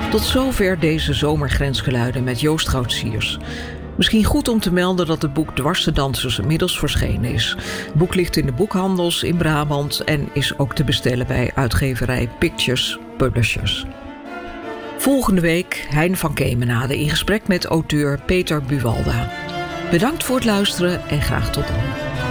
Tot zover deze zomergrensgeluiden met Joost Goudsiers. Misschien goed om te melden dat het boek Dwars de Dansers inmiddels verschenen is. Het boek ligt in de boekhandels in Brabant en is ook te bestellen bij uitgeverij Pictures Publishers. Volgende week Hein van Kemenade in gesprek met auteur Peter Buwalda. Bedankt voor het luisteren en graag tot dan.